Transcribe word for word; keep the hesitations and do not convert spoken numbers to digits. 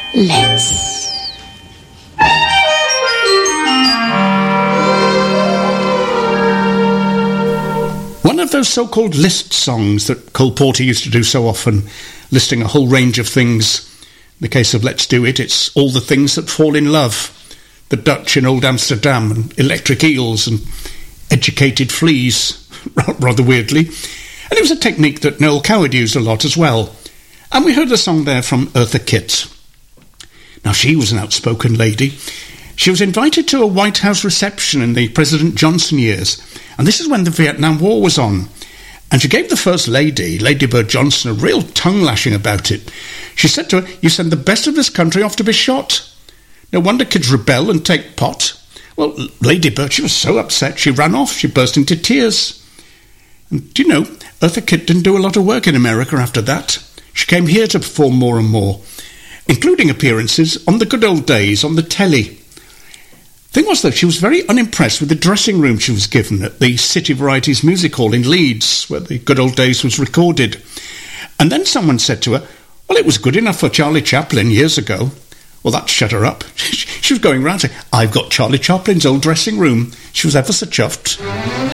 Let's. One of those so-called list songs that Cole Porter used to do so often, listing a whole range of things. In the case of Let's Do It, it's all the things that fall in love. The Dutch in Old Amsterdam, and electric eels, and educated fleas, rather weirdly. And it was a technique that Noel Coward used a lot as well. And we heard a song there from Eartha Kitt. Now, she was an outspoken lady. She was invited to a White House reception in the President Johnson years, and this is when the Vietnam War was on. And she gave the First Lady, Lady Bird Johnson, a real tongue-lashing about it. She said to her, "You send the best of this country off to be shot. No wonder kids rebel and take pot." Well, Lady Bird, she was so upset, she ran off. She burst into tears. And do you know, Eartha Kitt didn't do a lot of work in America after that. She came here to perform more and more, including appearances on the good old days on the telly. Thing was, though, she was very unimpressed with the dressing room she was given at the City Varieties Music Hall in Leeds, where the good old days was recorded. And then someone said to her, "Well, it was good enough for Charlie Chaplin years ago." Well, that shut her up. She was going round saying, "I've got Charlie Chaplin's old dressing room." She was ever so chuffed.